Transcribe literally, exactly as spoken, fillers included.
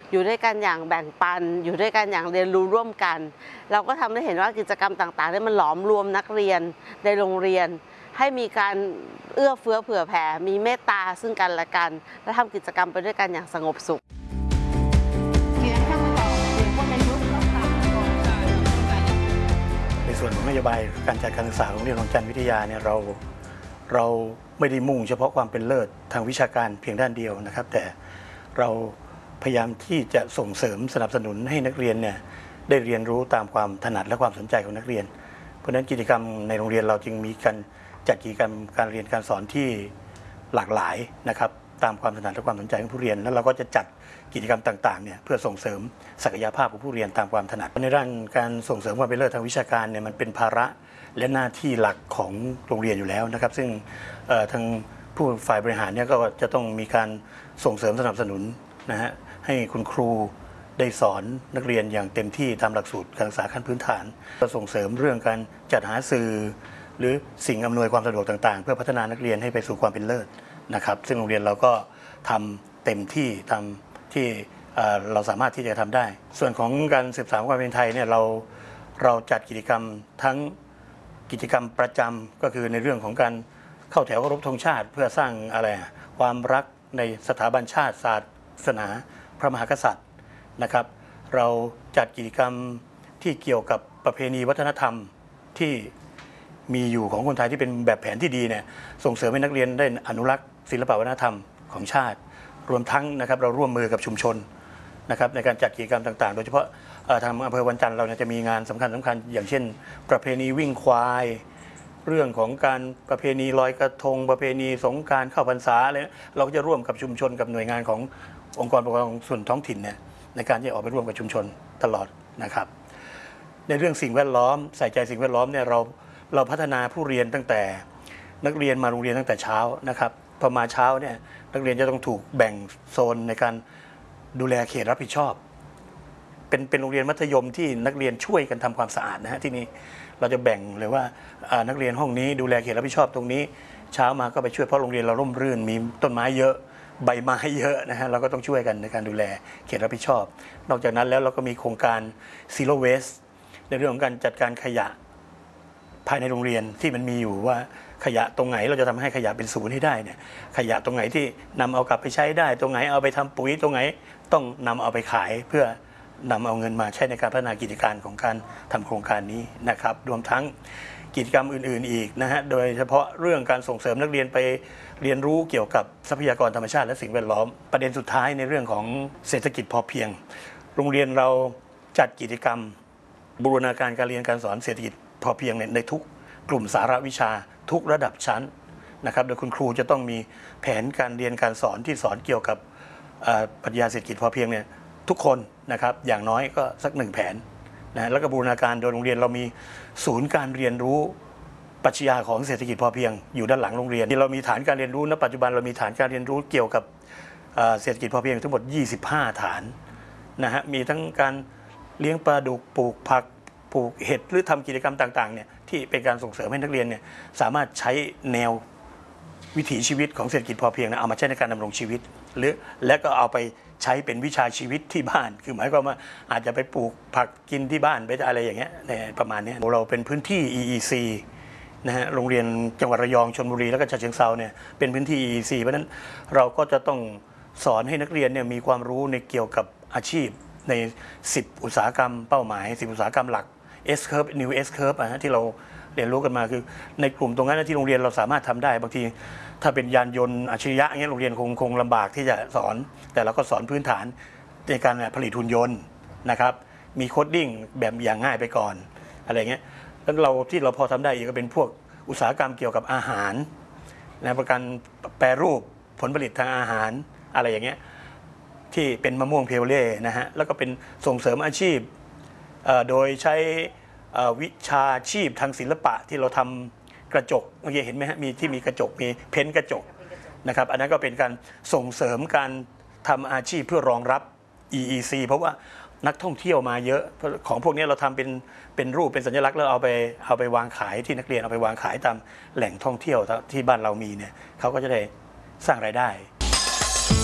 อยู่ด้วยกันอย่างแบ่งปันอยู่ด้วยกันอย่างเรียนรู้ร่วมกันเราก็ทำให้เห็นว่ากิจกรรมต่างๆที่มันหลอมรวมนักเรียนในโรงเรียนให้มีการเอื้อเฟื้อเผื่อแผ่มีเมตตาซึ่งกันและกันและทำกิจกรรมไปด้วยกันอย่างสงบสุขในส่วนของนโยบายการจัดการศึกษาของโรงเรียนวังจันทร์วิทยาเนี่ยเราเราไม่ได้มุ่งเฉพาะความเป็นเลิศทางวิชาการเพียงด้านเดียวนะครับแต่เราพยายามที่จะส่งเสริมสนับสนุนให้นักเรียนเนี่ยได้เรียนรู้ตามความถนัดและความสนใจของนักเรียนเพราะฉะนั้นกิจกรรมในโรงเรียนเราจึงมีการจัดกิจกรรมการเรียนการสอนที่หลากหลายนะครับตามความถนัดและความสนใจของผู้เรียนแล้วเราก็จะจัดกิจกรรมต่างๆเนี่ยเพื่อส่งเสริมศักยภาพของผู้เรียนตามความถนัดในด้านการส่งเสริมความเป็นเลิศทางวิชาการเนี่ยมันเป็นภาระและหน้าที่หลักของโรงเรียนอยู่แล้วนะครับซึ่งทางผู้ฝ่ายบริหารเนี่ยก็จะต้องมีการส่งเสริมสนับสนุนนะฮะให้คุณครูได้สอนนักเรียนอย่างเต็มที่ตามหลักสูตรการศึกษาขั้นพื้นฐานก็ส่งเสริมเรื่องการจัดหาสื่อหรือสิ่งอำนวยความสะดวกต่างๆเพื่อพัฒนานักเรียนให้ไปสู่ความเป็นเลิศนะครับซึ่งโรงเรียนเราก็ทำเต็มที่ทำที่เราสามารถที่จะทำได้ส่วนของการสืบสานความเป็นไทยเนี่ยเราเราจัดกิจกรรมทั้งกิจกรรมประจำก็คือในเรื่องของการเข้าแถวเคารพธงชาติเพื่อสร้างอะไรความรักในสถาบันชาติศาสนาพระมหากษัตริย์นะครับเราจัดกิจกรรมที่เกี่ยวกับประเพณีวัฒนธรรมที่มีอยู่ของคนไทยที่เป็นแบบแผนที่ดีเนี่ยส่งเสริมให้นักเรียนได้อนุรักษ์ศิลปวัฒนธรรมของชาติรวมทั้งนะครับเราร่วมมือกับชุมชนนะครับในการจัดกิจกรรมต่างๆโดยเฉพาะทางอำเภอวังจันทร์เราจะมีงานสำคัญสำคัญอย่างเช่นประเพณีวิ่งควายเรื่องของการประเพณีลอยกระทงประเพณีสงกรานต์เข้าพรรษาอะไรเราก็จะร่วมกับชุมชนกับหน่วยงานขององค์กรปกครองส่วนท้องถิ่นเนี่ยในการที่ออกไปร่วมกับชุมชนตลอดนะครับในเรื่องสิ่งแวดล้อมใส่ใจสิ่งแวดล้อมเนี่ยเราเราพัฒนาผู้เรียนตั้งแต่นักเรียนมาโรงเรียนตั้งแต่เช้านะครับพอมาเช้าเนี่ยนักเรียนจะต้องถูกแบ่งโซนในการดูแลเขตรับผิดชอบเป็นเป็นโรงเรียนมัธยมที่นักเรียนช่วยกันทำความสะอาดนะฮะที่นี่เราจะแบ่งเลยว่านักเรียนห้องนี้ดูแลเขตรับผิดชอบตรงนี้เช้ามาก็ไปช่วยเพราะโรงเรียนเราร่มรื่นมีต้นไม้เยอะใบไม้เยอะนะฮะเราก็ต้องช่วยกันในการดูแลเขตรับผิดชอบนอกจากนั้นแล้วเราก็มีโครงการ Zero Waste ในเรื่องของการจัดการขยะภายในโรงเรียนที่มันมีอยู่ว่าขยะตรงไหนเราจะทำให้ขยะเป็นศูนย์ให้ได้เนี่ยขยะตรงไหนที่นำเอากลับไปใช้ได้ตรงไหนเอาไปทำปุ๋ยตรงไหนต้องนำเอาไปขายเพื่อนำเอาเงินมาใช้ในการพัฒนากิจการของการทำโครงการนี้นะครับรวมทั้งกิจกรรมอื่นๆอีกนะฮะโดยเฉพาะเรื่องการส่งเสริมนักเรียนไปเรียนรู้เกี่ยวกับทรัพยากรธรรมชาติและสิ่งแวดล้อมประเด็นสุดท้ายในเรื่องของเศรษฐกิจพอเพียงโรงเรียนเราจัดกิจกรรมบูรณาการการเรียนการสอนเศรษฐกิจพอเพียงในทุกกลุ่มสาระวิชาทุกระดับชั้นนะครับโดยคุณครูจะต้องมีแผนการเรียนการสอนที่สอนเกี่ยวกับปรัชญาเศรษฐกิจพอเพียงเนี่ยทุกคนนะครับอย่างน้อยก็สักหนึ่งแผนนะแล้วก็บูรณาการโดยโรงเรียนเรามีศูนย์การเรียนรู้ปรัชญาของเศรษฐกิจพอเพียงอยู่ด้านหลังโรงเรียนที่เรามีฐานการเรียนรู้ณปัจจุบันเรามีฐานการเรียนรู้เกี่ยวกับเศรษฐกิจพอเพียงทั้งหมดยี่สิบห้าฐานนะฮะมีทั้งการเลี้ยงปลาดุกปลูกผักปลูกเห็ดหรือทำกิจกรรมต่างๆเนี่ยที่เป็นการส่งเสริมให้นักเรียนเนี่ยสามารถใช้แนววิถีชีวิตของเศรษฐกิจพอเพียงนะเอามาใช้ในการดำรงชีวิตหรือและก็เอาไปใช้เป็นวิชาชีวิตที่บ้านคือหมายความว่าอาจจะไปปลูกผักกินที่บ้านไปอะไรอย่างเงี้ยประมาณนี้เราเป็นพื้นที่ อี อี ซี นะฮะโรงเรียนจังหวัดระยองชลบุรีแล้วก็ฉะเชิงเทราเนี่ยเป็นพื้นที่ อี อี ซี เพราะนั้นเราก็จะต้องสอนให้นักเรียนเนี่ยมีความรู้ในเกี่ยวกับอาชีพในสิบอุตสาหกรรมเป้าหมายสิบอุตสาหกรรมหลัก S curve new S curve นะฮะที่เราเรียนรู้กันมาคือในกลุ่มตรงนั้นที่โรงเรียนเราสามารถทำได้บางทีถ้าเป็นยานยนต์อัจฉริยะอย่างเงี้ยโรงเรียนคงคงลำบากที่จะสอนแต่เราก็สอนพื้นฐานในการผลิตหุ่นยนต์นะครับมีโคดดิ้งแบบอย่างง่ายไปก่อนอะไรเงี้ยแล้วเราที่เราพอทำได้อีกก็เป็นพวกอุตสาหกรรมเกี่ยวกับอาหารนะประกันแปรรูปผลผลิตทางอาหารอะไรอย่างเงี้ยที่เป็นมะม่วงเพลเล่นะฮะแล้วก็เป็นส่งเสริมอาชีพโดยใช้วิชาชีพทางศิลปะที่เราทำกระจกเมื่อกี้เห็นไหมฮะมีที่มีกระจกมีเพ้นกระจกนะครับอันนั้นก็เป็นการส่งเสริมการทำอาชีพเพื่อรองรับ อี อี ซี เพราะว่านักท่องเที่ยวมาเยอะของพวกนี้เราทำเป็นเป็นรูปเป็นสัญลักษณ์แล้วเอาไปเอาไปวางขายที่นักเรียนเอาไปวางขายตามแหล่งท่องเที่ยวที่บ้านเรามีเนี่ยเขาก็จะได้สร้างรายได้